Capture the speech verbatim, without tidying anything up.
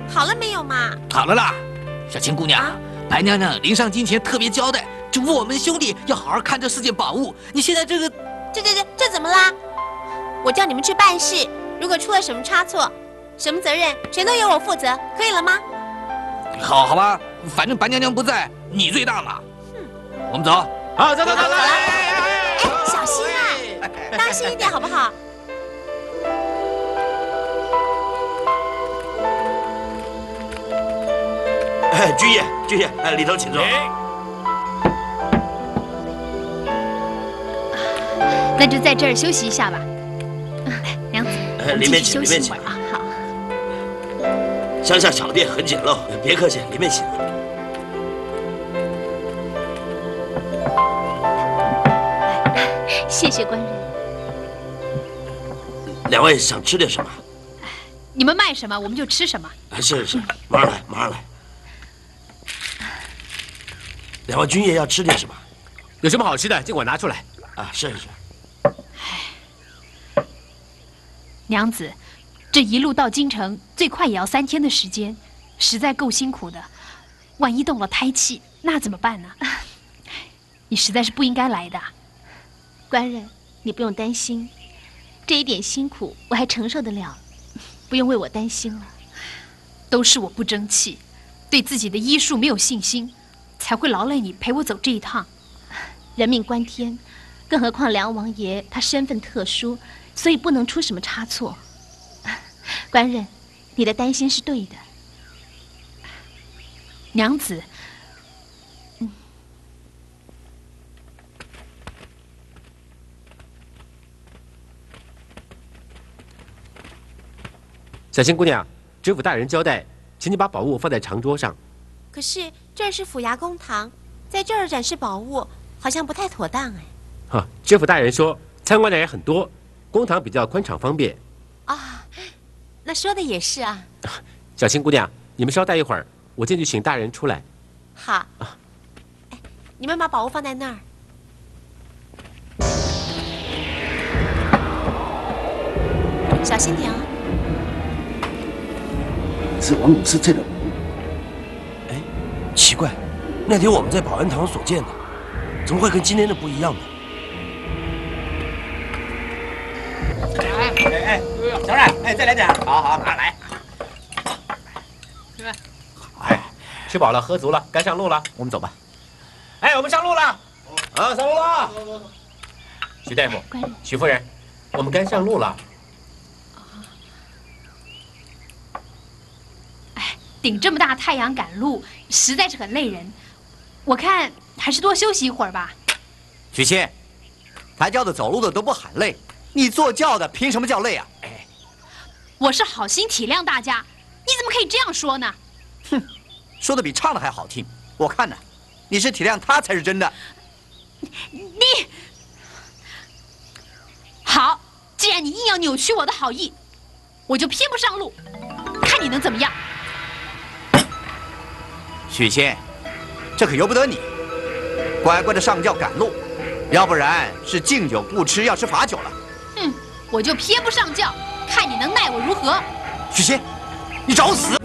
好了没有嘛？ 好了啦，小青姑娘，啊、白娘娘临上京前特别交代，嘱咐我们兄弟要好好看这四件宝物。你现在这个， 这这这这怎么啦？我叫你们去办事，如果出了什么差错，什么责任全都由我负责，可以了吗？ 好，好吧，反正白娘娘不在，你最大嘛。嗯，我们走。 好，走走走走。 哎，小心啊，当心一点好不好？ 哎，君爷，君爷，哎，里头请坐。 那就在这儿休息一下吧。娘子，我们继续休息一会儿啊。好。 乡下小店很简陋，别客气，里面请。 谢谢官人。 两位想吃点什么？ 你们卖什么，我们就吃什么。 是是，马上来，马上来。两位君爷要吃点什么？ 有什么好吃的，尽管拿出来。 啊，是是。 娘子，这一路到京城，最快也要三天的时间，实在够辛苦的。万一动了胎气，那怎么办呢？你实在是不应该来的。 官人，你不用担心，这一点辛苦我还承受得了，不用为我担心了。 都是我不争气，对自己的医术没有信心，才会劳累你陪我走这一趟。 人命关天，更何况梁王爷他身份特殊，所以不能出什么差错。官人，你的担心是对的。 娘子， 嗯， 小青姑娘，知府大人交代，请你把宝物放在长桌上。 可是这儿是府衙公堂，在这儿展示宝物，好像不太妥当哎。 哈、啊，知府大人说，参观的人很多，公堂比较宽敞方便。 啊，那说的也是啊。 小青姑娘，你们稍待一会儿，我进去请大人出来。 好。啊，哎，你们把宝物放在那儿。小心点啊！ 是王五是这个。哎，奇怪，那天我们在保安堂所见的，怎么会跟今天的不一样呢？ 哎哎哎，小冉，哎，再来点，好好，马上来。 哎，吃饱了，喝足了，该上路了，我们走吧。哎，我们上路了，啊，上路了。徐大夫，徐夫人，我们该上路了。 哎，顶这么大太阳赶路，实在是很累人。我看还是多休息一会儿吧。 许沁，抬轿子走路的都不喊累，你坐轿的凭什么叫累啊？哎， 我是好心体谅大家，你怎么可以这样说呢？ 哼，说的比唱的还好听。我看呢，你是体谅他才是真的。 你好，既然你硬要扭曲我的好意，我就偏不上路，看你能怎么样。 许沁，这可由不得你，乖乖的上轿赶路，要不然是敬酒不吃，要吃罚酒了。 哼，我就偏不上轿，看你能奈我如何。 许沁，你找死！